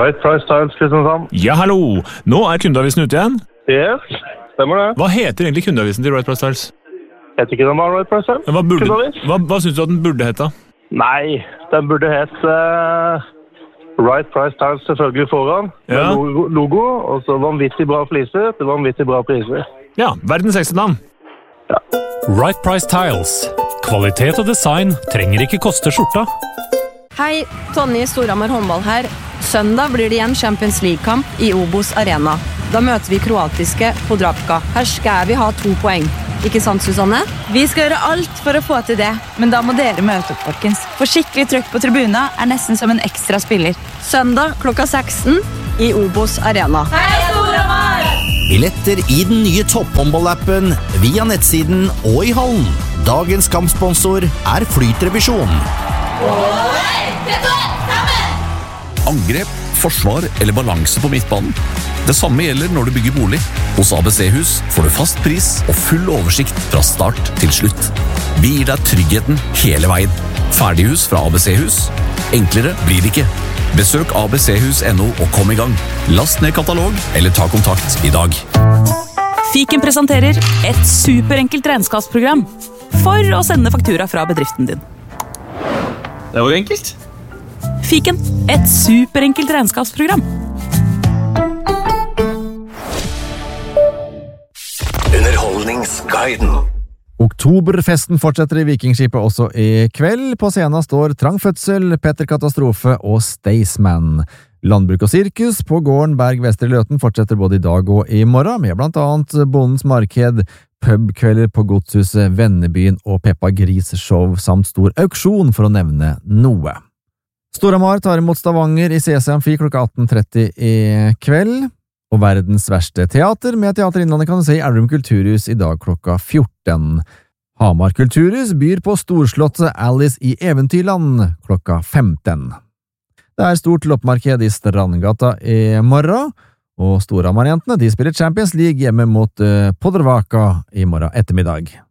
Right Price Tiles, Kristiansand. Ja, hallo! Nå kundeavisen ute igjen. Yes, stemmer det. Hva heter egentlig kundeavisen til Right Price Tiles? Heter ikke den bare Right Price Tiles? Hva synes du at den burde hete? Nei, den burde hete Right Price Tiles selvfølgelig foran. Ja. Med logo, og så vanvittig bra fliser til vanvittig bra priser. Ja, verdens sexy navn. Ja. Right Price Tiles. Kvalitet og design trenger ikke koste skjorta. Hei, Tonje Storhamar håndball her. Søndag blir det igjen Champions League-kamp i Obos Arena. Da møter vi kroatiske Podravka. Her skal vi ha 2 poeng. Ikke sant, Susanne? Vi skal gjøre alt for å få til det, men da må dere møte opp, folkens. For skikkelig trøkk på tribuna er nesten som en ekstra spiller. Søndag klokka 16 i Obos Arena. Hei, Storhamar! Billetter i den nye topphåndballappen via nettsiden og i hallen. Dagens kampsponsor er Flytrevisjon. Angrep, forsvar eller balanse på midtbanen. Det samme gjelder når du bygger bolig. Hos ABC-hus får du fast pris og full oversikt fra start til slutt. Vi gir deg tryggheten hele veien. Ferdighus fra ABC-hus. Enklere blir det ikke. Besøk abchus.no og kom i gang. Last ned katalog eller ta kontakt i dag. Fiken presenterer et superenkelt regnskapsprogram for å sende faktura fra bedriften din. Det var jo enkelt. Fiken, et superenkelt regnskapsprogram. Underholdningsguiden. Oktoberfesten fortsetter i Vikingskipet også i kveld. På scenen står Trangfødsel, Petter Katastrofe og Staysman. Landbruk og sirkus på gården Berg Vestre Løten fortsetter både i dag og i morgen, med blant annet Bondens Marked, pubkvelder på Godshuset, Vennebyen og Peppa Gris show samt stor auksjon, for å nevne noe. Storhamar tar imot Stavanger i CC Amfi klokka 18:30 i kveld. Og verdens verste teater med Teater Innlandet kan du se i Elverum Kulturhus i dag klokka 14. Hamar Kulturhus byr på storslåtte Alice i Eventyrland klokka 15. Det er stort loppmarked i Strandgata i morgen, og Storhamar-jentene de spiller Champions League hjemme mot Podravka i morgen ettermiddag.